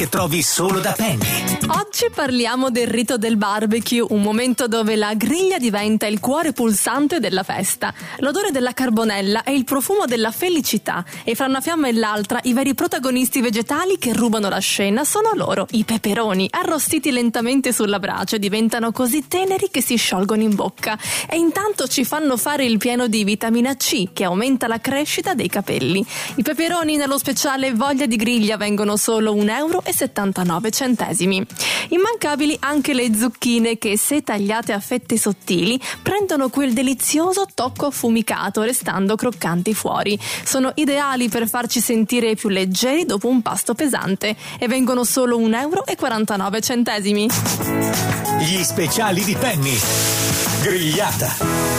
che trovi solo da Penny. Oggi parliamo del rito del barbecue, un momento dove la griglia diventa il cuore pulsante della festa. L'odore della carbonella è il profumo della felicità e fra una fiamma e l'altra i veri protagonisti vegetali che rubano la scena sono loro, i peperoni, arrostiti lentamente sulla brace, diventano così teneri che si sciolgono in bocca e intanto ci fanno fare il pieno di vitamina C che aumenta la crescita dei capelli. I peperoni nello speciale Voglia di Griglia vengono solo 1,79 €. Immancabili anche le zucchine che, se tagliate a fette sottili, prendono quel delizioso tocco affumicato restando croccanti fuori. Sono ideali per farci sentire più leggeri dopo un pasto pesante e vengono solo 1,49 €. Gli speciali di Penny. Grigliata.